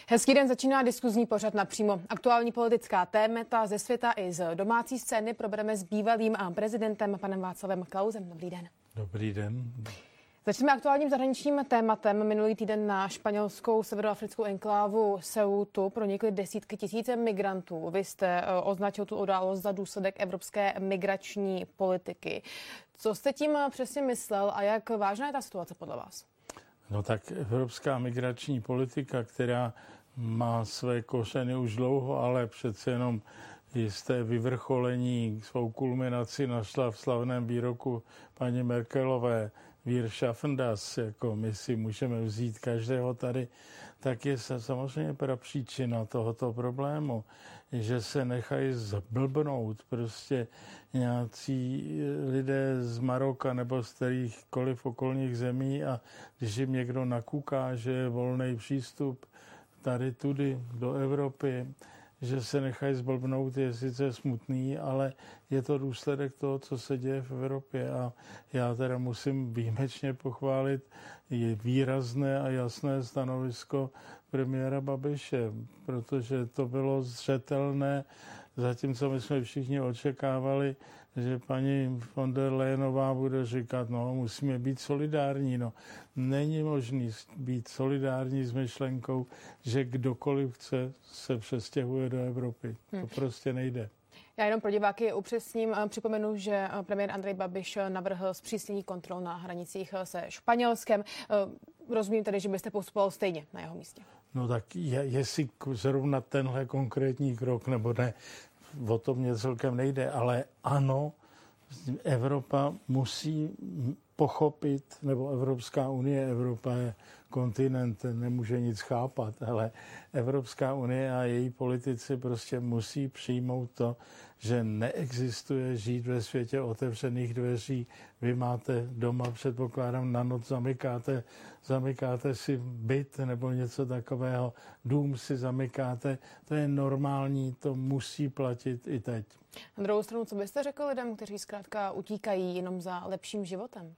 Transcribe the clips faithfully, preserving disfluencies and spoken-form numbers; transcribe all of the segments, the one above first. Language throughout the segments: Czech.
Hezký den, začíná diskuzní pořad Napřímo. Aktuální politická témata ze světa i z domácí scény probereme s bývalým prezidentem panem Václavem Klausem. Dobrý den. Dobrý den. Začneme aktuálním zahraničním tématem. Minulý týden na španělskou severoafrickou enklávu Ceutu pronikly desítky tisíc migrantů. Vy jste označil tu událost za důsledek evropské migrační politiky. Co jste tím přesně myslel a jak vážná je ta situace podle vás? No tak evropská migrační politika, která má své kořeny už dlouho, ale přece jenom jisté vyvrcholení, svou kulminaci našla v slavném výroku paní Merkelové, Wir schaffen das, jako my si můžeme vzít každého tady, tak je samozřejmě prapříčina tohoto problému, že se nechají zblbnout prostě nějací lidé z Maroka nebo z kterýchkoliv okolních zemí a když jim někdo nakuká, že je volný přístup tady tudy do Evropy, že se nechají zblbnout, je sice smutný, ale je to důsledek toho, co se děje v Evropě. A já teda musím výjimečně pochválit je výrazné a jasné stanovisko premiéra Babiše, protože to bylo zřetelné, zatímco my jsme všichni očekávali, že paní von der Leyenová bude říkat, no musíme být solidární. No, není možný být solidární s myšlenkou, že kdokoliv chce, se přestěhuje do Evropy. To prostě nejde. Já jenom pro diváky upřesním, připomenu, že premiér Andrej Babiš navrhl zpřísnění kontrol na hranicích se Španělskem. Rozumím tedy, že byste postupoval stejně na jeho místě. No tak je, jestli zrovna tenhle konkrétní krok, nebo ne, o to mě celkem nejde, ale ano, Evropa musí pochopit, nebo Evropská unie, Evropa je kontinent, nemůže nic chápat, ale Evropská unie a její politici prostě musí přijmout to, že neexistuje žít ve světě otevřených dveří. Vy máte doma, předpokládám, na noc zamykáte, zamykáte si byt nebo něco takového, dům si zamykáte, to je normální, to musí platit i teď. Na druhou stranu, co byste řekl lidem, kteří zkrátka utíkají jenom za lepším životem?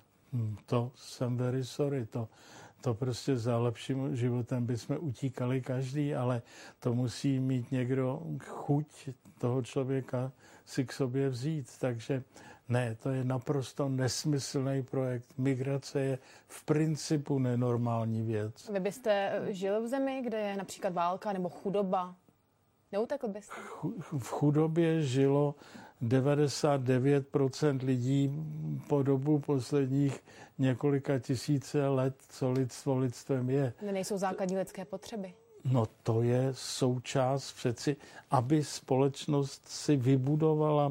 To jsem very sorry, to, to prostě za lepším životem bychom utíkali každý, ale to musí mít někdo chuť toho člověka si k sobě vzít, takže ne, to je naprosto nesmyslný projekt. Migrace je v principu nenormální věc. Vy byste žil v zemi, kde je například válka nebo chudoba? Neutekl byste? V chudobě žilo devadesát devět procent lidí po dobu posledních několika tisíce let, co lidstvo lidstvem je. Nejsou základní lidské potřeby. No to je součást přeci, aby společnost si vybudovala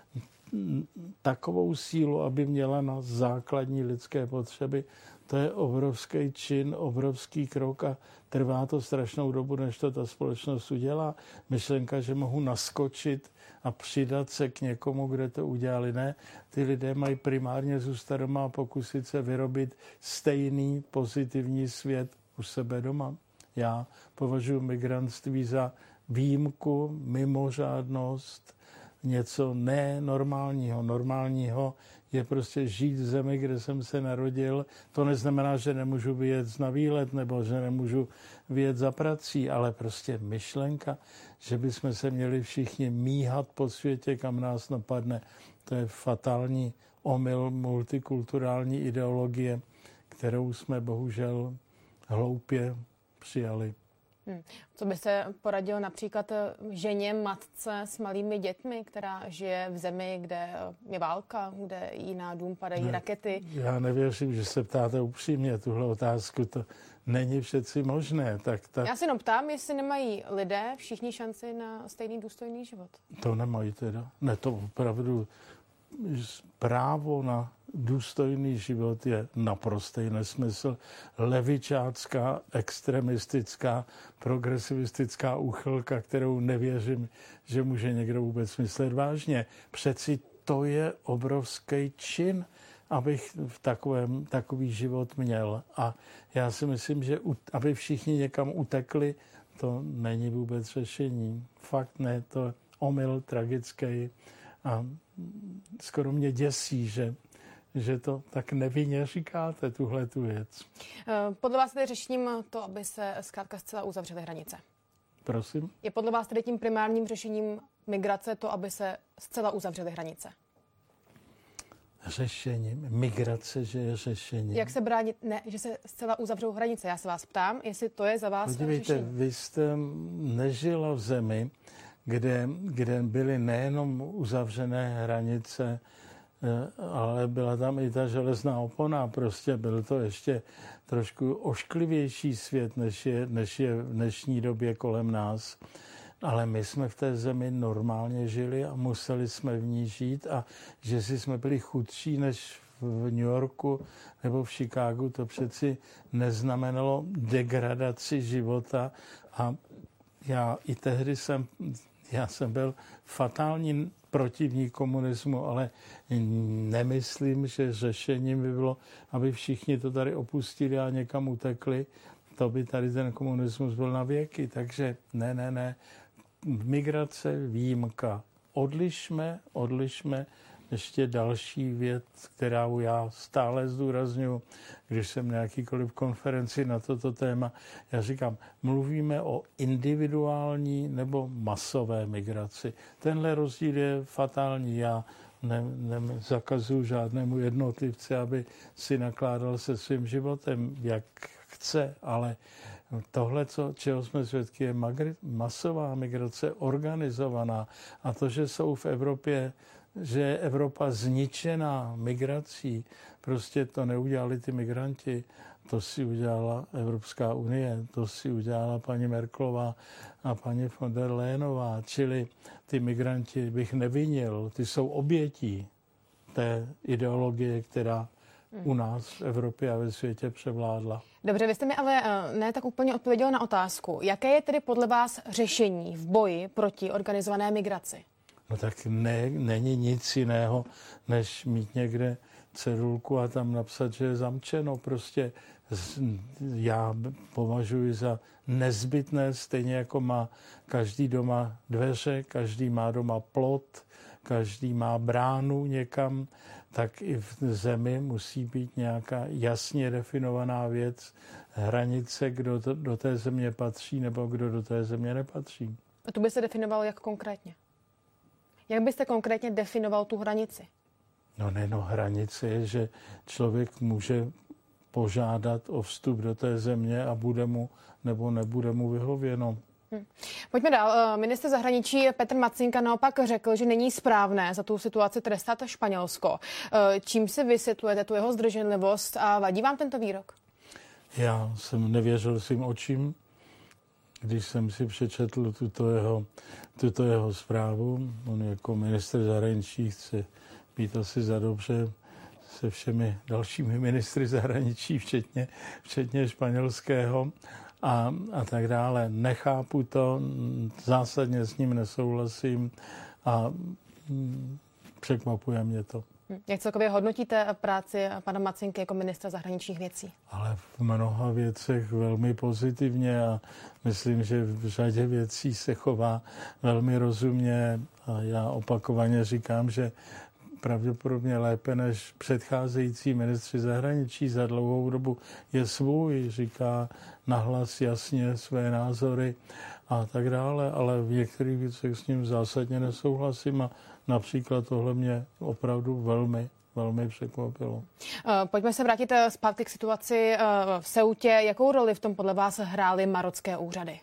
takovou sílu, aby měla na základní lidské potřeby. To je obrovský čin, obrovský krok a trvá to strašnou dobu, než to ta společnost udělá. Myšlenka, že mohu naskočit a přidat se k někomu, kde to udělali. Ne, ty lidé mají primárně zůstat doma a pokusit se vyrobit stejný pozitivní svět u sebe doma. Já považuji migrantství za výjimku, mimořádnost, něco nenormálního. Normálního je prostě žít v zemi, kde jsem se narodil. To neznamená, že nemůžu vyjet na výlet nebo že nemůžu vyjet za prací, ale prostě myšlenka, že bychom se měli všichni míhat po světě, kam nás napadne, to je fatální omyl multikulturální ideologie, kterou jsme bohužel hloupě přijali. Hmm. Co by se poradil například ženě, matce s malými dětmi, která žije v zemi, kde je válka, kde jí na dům padají ne, rakety? Já nevěřím, že se ptáte upřímně tuhle otázku. To není přeci možné. Tak ta... Já se jenom ptám, jestli nemají lidé všichni šanci na stejný důstojný život. To nemají teda. Ne, to opravdu právo na důstojný život je naprostý nesmysl. Levičácká, extremistická, progresivistická úchylka, kterou nevěřím, že může někdo vůbec myslet vážně. Přeci to je obrovský čin, abych v takovém, takový život měl. A já si myslím, že aby všichni někam utekli, to není vůbec řešení. Fakt ne, to je omyl tragický. A skoro mě děsí, že že to tak nevinně říkáte, tuhle tu věc. Podle vás tedy řešením to, aby se zkrátka zcela uzavřely hranice? Prosím? Je podle vás tedy tím primárním řešením migrace to, aby se zcela uzavřely hranice? Řešením? Migrace, že je řešením? Jak se bránit? Ne, že se zcela uzavřou hranice. Já se vás ptám, jestli to je za vás Podívejte, řešení. vy jste nežila v zemi, kde, kde byly nejenom uzavřené hranice, ale byla tam i ta železná opona. Prostě byl to ještě trošku ošklivější svět, než je, než je v dnešní době kolem nás. Ale my jsme v té zemi normálně žili a museli jsme v ní žít a že si jsme byli chudší než v New Yorku nebo v Chicagu, to přeci neznamenalo degradaci života. A já i tehdy jsem, já jsem byl fatální protivník komunismu, ale nemyslím, že řešením by bylo, aby všichni to tady opustili a někam utekli. To by tady ten komunismus byl na věky. Takže ne, ne, ne. Migrace, výjimka. Odlišme, odlišme ještě další věc, kterou já stále zdůrazňuji, když jsem na jakýkoliv konferenci na toto téma. Já říkám, mluvíme o individuální nebo masové migraci. Tenhle rozdíl je fatální. Já ne, nezakazuju žádnému jednotlivci, aby si nakládal se svým životem, jak chce, ale tohle, co, čeho jsme svědky, je magri- masová migrace, organizovaná. A to, že jsou v Evropě, že je Evropa zničená migrací, prostě to neudělali ty migranti, to si udělala Evropská unie, to si udělala paní Merkelová a paní von der Leyenová. Čili ty migranti bych nevinil, ty jsou obětí té ideologie, která u nás v Evropě a ve světě převládla. Dobře, vy jste mi ale ne tak úplně odpověděl na otázku. Jaké je tedy podle vás řešení v boji proti organizované migraci? No tak ne, není nic jiného, než mít někde cedulku a tam napsat, že je zamčeno. Prostě já považuji za nezbytné, stejně jako má každý doma dveře, každý má doma plot, každý má bránu někam, tak i v zemi musí být nějaká jasně definovaná věc, hranice, kdo to, do té země patří nebo kdo do té země nepatří. A to by se definovalo jak konkrétně? Jak byste konkrétně definoval tu hranici? No ne, no hranice je, že člověk může požádat o vstup do té země a bude mu nebo nebude mu vyhověno. Hm. Pojďme dál. Ministr zahraničí Petr Matsinka naopak řekl, že není správné za tu situaci trestat Španělsko. Čím si vysvětlujete tu jeho zdrženlivost a vadí vám tento výrok? Já jsem nevěřil svým očím, když jsem si přečetl tuto jeho, tuto jeho zprávu. On jako ministr zahraničí chce být asi za dobře se všemi dalšími ministry zahraničí, včetně, včetně španělského. A, a tak dále. Nechápu to, zásadně s ním nesouhlasím a mm, překvapuje mě to. Jak celkově hodnotíte práci pana Matsinky jako ministra zahraničních věcí? Ale v mnoha věcech velmi pozitivně a myslím, že v řadě věcí se chová velmi rozumně a já opakovaně říkám, že pravděpodobně lépe než předcházející ministři zahraničí za dlouhou dobu je svůj, říká nahlas jasně své názory a tak dále, ale v některých věcech s ním zásadně nesouhlasím a například tohle mě opravdu velmi, velmi překvapilo. Pojďme se vrátit zpátky k situaci v Ceutě. Jakou roli v tom podle vás hrály marocké úřady?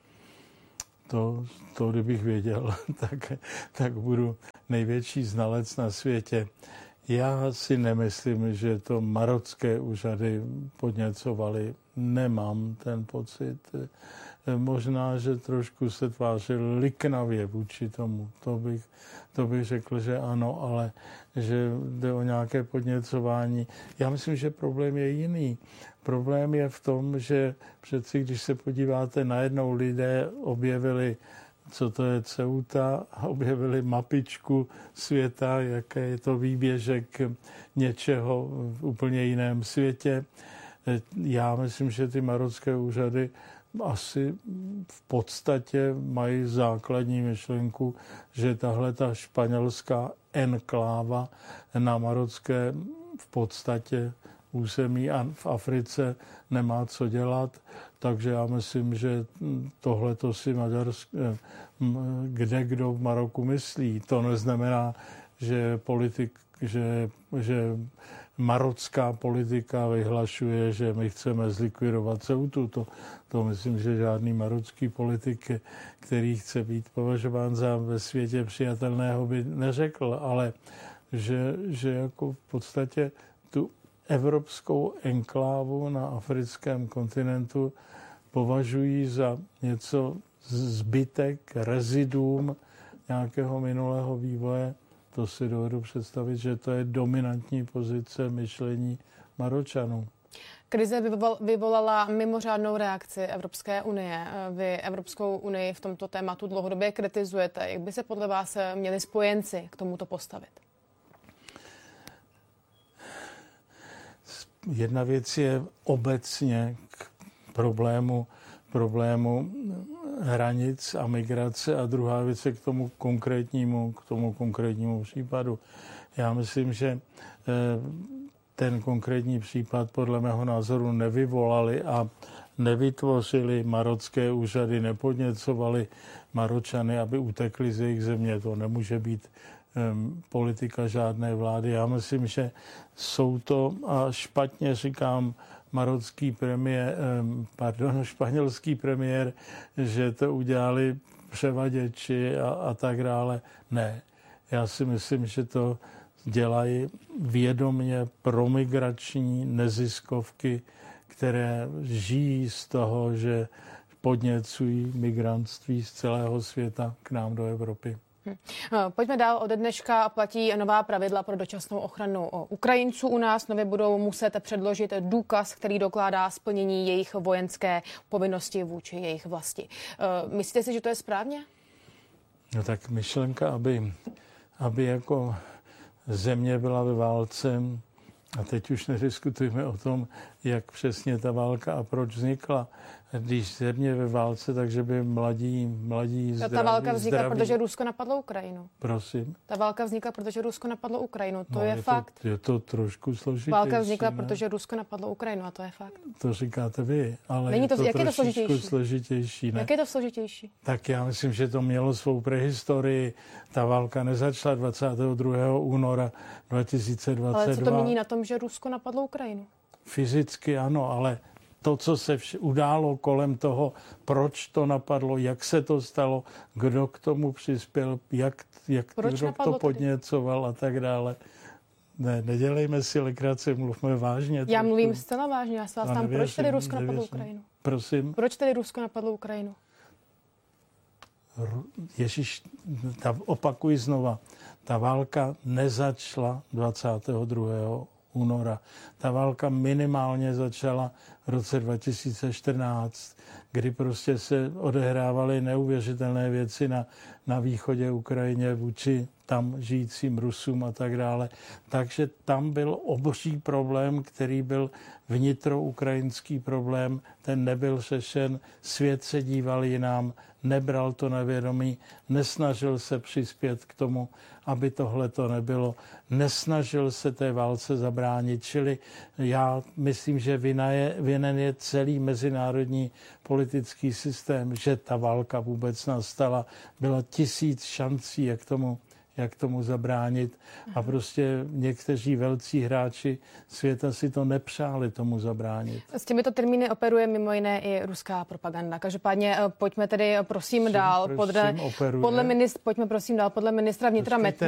To, to kdybych věděl, tak, tak budu největší znalec na světě. Já si nemyslím, že to marocké úřady podněcovaly. Nemám ten pocit. Možná, že trošku se tvářil liknavě vůči tomu. To bych, to bych řekl, že ano, ale že jde o nějaké podněcování. Já myslím, že problém je jiný. Problém je v tom, že přeci, když se podíváte, najednou lidé objevili, co to je Ceuta, a objevili mapičku světa, jaké je to výběžek něčeho v úplně jiném světě. Já myslím, že ty marocké úřady asi v podstatě mají základní myšlenku, že tahle ta španělská enkláva na marocké v podstatě území a v Africe nemá co dělat. Takže já myslím, že tohle to si Maďarsk, kde kdo v Maroku myslí. To neznamená, že politik, že, že marocká politika vyhlašuje, že my chceme zlikvidovat Ceutu. To, to myslím, že žádný marocký politik, který chce být považován za ve světě přijatelného, by neřekl, ale že, že jako v podstatě tu evropskou enklávu na africkém kontinentu považují za něco zbytek, reziduum nějakého minulého vývoje. To si dovedu představit, že to je dominantní pozice myšlení Maročanů. Krize vyvolala mimořádnou reakci Evropské unie. Vy Evropskou unii v tomto tématu dlouhodobě kritizujete. Jak by se podle vás měli spojenci k tomuto postavit? Jedna věc je obecně k problému, problému hranic a migrace a druhá věc je k tomu konkrétnímu, k tomu konkrétnímu případu. Já myslím, že ten konkrétní případ podle mého názoru nevyvolali a nevytvořili marocké úřady, nepodněcovali Maročany, aby utekli z jejich země. To nemůže být um, politika žádné vlády. Já myslím, že jsou to, a špatně říkám, marocký premiér, pardon, španělský premiér, že to udělali převaděči a, a tak dále. Ne, já si myslím, že to dělají vědomě promigrační neziskovky, které žijí z toho, že podněcují migrantství z celého světa k nám do Evropy. Pojďme dál. Ode dneška platí nová pravidla pro dočasnou ochranu Ukrajinců u nás. Nově budou muset předložit důkaz, který dokládá splnění jejich vojenské povinnosti vůči jejich vlasti. Myslíte si, že to je správně? No tak myšlenka, aby, aby jako země byla ve válce, a teď už nediskutujeme o tom, jak přesně ta válka a proč vznikla. Když země ve válce, takže by mladí, mladí zdraví, Ta válka vznikla, zdraví... protože Rusko napadlo Ukrajinu. Prosím? Ta válka vznikla, protože Rusko napadlo Ukrajinu. To no, je, je fakt. To, je to trošku složitější. Válka vznikla, ne? protože Rusko napadlo Ukrajinu a to je fakt. To říkáte vy, ale Není to, je to jak trošičku je to složitější? složitější. Ne? Jak je to složitější? Tak já myslím, že to mělo svou prehistorii. Ta válka nezačala dvacátého druhého února dva tisíce dvacet dva. Ale co to mění na tom, že Rusko napadlo Ukrajinu? Fyzicky ano, ale to, co se vš- událo kolem toho, proč to napadlo, jak se to stalo, kdo k tomu přispěl, jak, jak kdo to podněcoval a tak dále. Ne, nedělejme si legraci, mluvme vážně. Já mluvím zcela vážně, já se vás tam, proč tedy Rusko napadlo nevěřím. Ukrajinu? Prosím? Proč tedy Rusko napadlo Ukrajinu? Ježíš, ta, opakuji znova, ta válka nezačala dvacátého druhého února. Ta válka minimálně začala v roce dva tisíce čtrnáct, kdy prostě se odehrávaly neuvěřitelné věci na, na východě Ukrajině vůči tam žijícím Rusům a tak dále. Takže tam byl obří problém, který byl vnitroukrajinský problém, ten nebyl řešen, svět se díval jinam, nebral to na vědomí, nesnažil se přispět k tomu, aby tohle to nebylo, nesnažil se té válce zabránit, čili já myslím, že vina je, vinen je celý mezinárodní politický systém, že ta válka vůbec nastala. Byla tisíc šancí, jak tomu jak tomu zabránit. A prostě někteří velcí hráči světa si to nepřáli tomu zabránit. S těmito termíny operuje mimo jiné i ruská propaganda. Každopádně pojďme tedy prosím Čím, dál. Prosím, podle, podle ministr, pojďme prosím dál podle ministra vnitra Metnara.